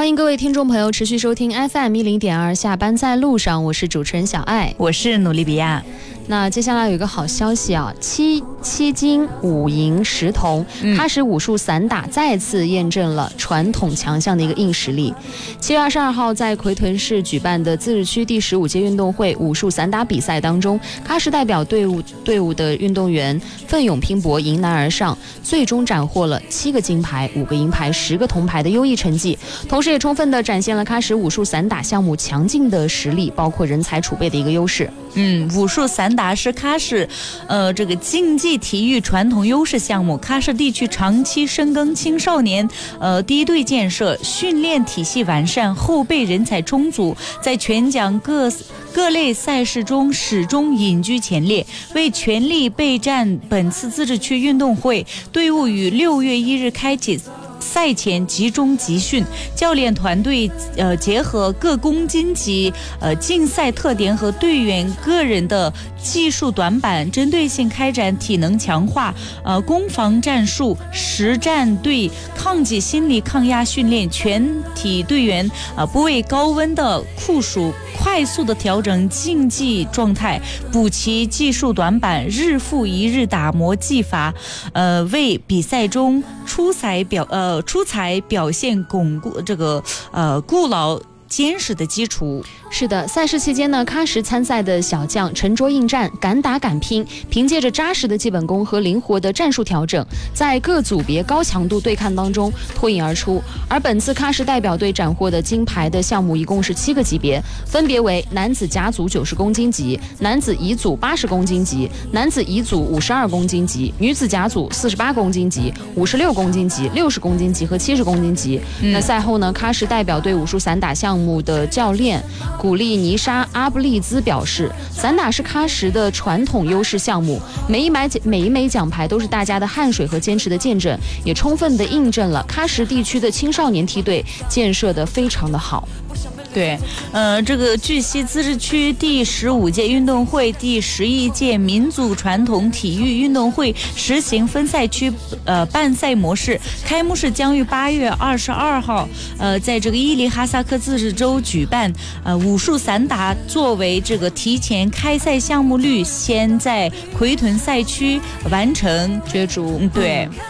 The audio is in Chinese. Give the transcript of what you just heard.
欢迎各位听众朋友持续收听 FM10.2下班在路上，我是主持人小爱， 我是努利比亚。 那接下来有一个好消息啊，7金5银10铜，喀什武术散打再次验证了传统强项的一个硬实力。7月22号在奎屯市举办的自治区第15届运动会武术散打比赛当中，喀什代表队伍的运动员奋勇拼搏，迎难而上，最终斩获了7个金牌、5个银牌、10个铜牌的优异成绩，同时也充分的展现了喀什武术散打项目强劲的实力，包括人才储备的一个优势。 武术散打是喀什这个竞技体育传统优势项目。喀什地区长期深耕青少年低队建设，训练体系完善，后备人才充足，在全奖各类赛事中始终隐居前列，为全力备战本次自治区运动会。队伍于6月1日开启赛前集中集训，教练团队结合各公斤级竞赛特点和队员个人的技术短板，针对性开展体能强化、攻防战术、实战对抗击心理抗压训练，全体队员不畏高温的酷暑，快速的调整竞技状态，补齐技术短板，日复一日打磨技法，为比赛中出彩表现巩固固牢坚实的基础。 是的，赛事期间呢，喀什参赛的小将沉着应战，敢打敢拼，凭借着扎实的基本功和灵活的战术调整，在各组别高强度对抗当中脱颖而出。而本次喀什代表队斩获的金牌的项目一共是7个级别，分别为男子甲组90公斤级、男子乙组80公斤级、男子乙组52公斤级、女子甲组48公斤级、56公斤级、60公斤级和70公斤级。那赛后呢，喀什代表队武术散打项目的教练古利尼沙阿布利兹表示，散打是喀什的传统优势项目，每一枚奖牌都是大家的汗水和坚持的见证，也充分的印证了喀什地区的青少年梯队建设的非常的好。 对，这个据悉，自治区第15届运动会、第11届民族传统体育运动会实行分赛区办赛模式，开幕式将于8月22号在这个伊犁哈萨克自治州举办。武术散打作为这个提前开赛项目率，先在奎屯赛区完成角逐。对。